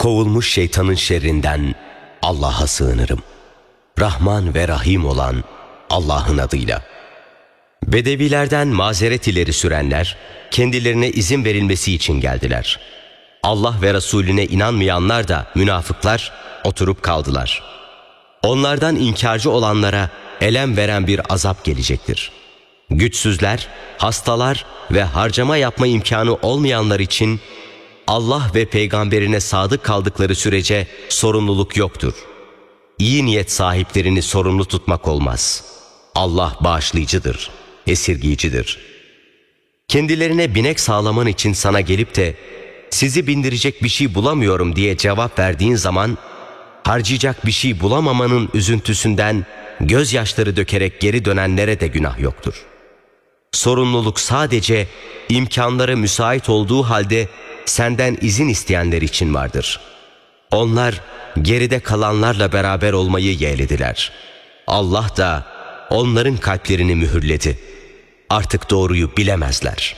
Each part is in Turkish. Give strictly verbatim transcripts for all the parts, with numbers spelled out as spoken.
Kovulmuş şeytanın şerrinden Allah'a sığınırım. Rahman ve Rahim olan Allah'ın adıyla. Bedevilerden mazeret ileri sürenler, kendilerine izin verilmesi için geldiler. Allah ve Resulüne inanmayanlar da münafıklar oturup kaldılar. Onlardan inkarcı olanlara elem veren bir azap gelecektir. Güçsüzler, hastalar ve harcama yapma imkanı olmayanlar için Allah ve peygamberine sadık kaldıkları sürece sorumluluk yoktur. İyi niyet sahiplerini sorumlu tutmak olmaz. Allah bağışlayıcıdır, esirgiyicidir. Kendilerine binek sağlaman için sana gelip de sizi bindirecek bir şey bulamıyorum diye cevap verdiğin zaman, harcayacak bir şey bulamamanın üzüntüsünden gözyaşları dökerek geri dönenlere de günah yoktur. Sorumluluk sadece imkanları müsait olduğu halde senden izin isteyenler için vardır. Onlar geride kalanlarla beraber olmayı yeğlediler. Allah da onların kalplerini mühürledi. Artık doğruyu bilemezler.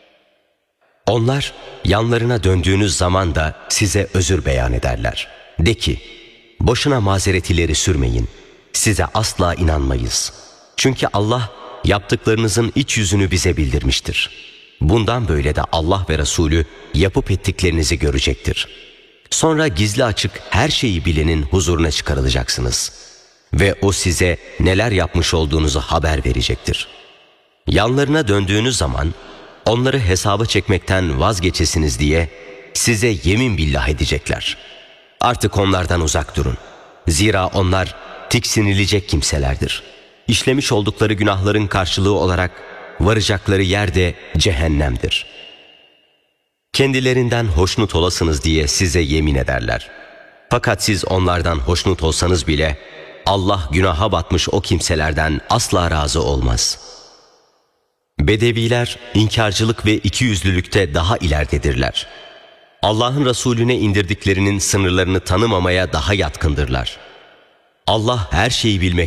Onlar yanlarına döndüğünüz zaman da size özür beyan ederler. De ki, boşuna mazeret ileri sürmeyin. Size asla inanmayız. Çünkü Allah yaptıklarınızın iç yüzünü bize bildirmiştir. Bundan böyle de Allah ve Resulü yapıp ettiklerinizi görecektir. Sonra gizli açık her şeyi bilenin huzuruna çıkarılacaksınız. Ve o size neler yapmış olduğunuzu haber verecektir. Yanlarına döndüğünüz zaman onları hesaba çekmekten vazgeçesiniz diye size yemin billah edecekler. Artık onlardan uzak durun. Zira onlar tiksinilecek kimselerdir. İşlemiş oldukları günahların karşılığı olarak varacakları yer de cehennemdir. Kendilerinden hoşnut olasınız diye size yemin ederler. Fakat siz onlardan hoşnut olsanız bile Allah günaha batmış o kimselerden asla razı olmaz. Bedeviler inkarcılık ve ikiyüzlülükte daha ileridedirler. Allah'ın Resulüne indirdiklerinin sınırlarını tanımamaya daha yatkındırlar. Allah her şeyi bilmektedir.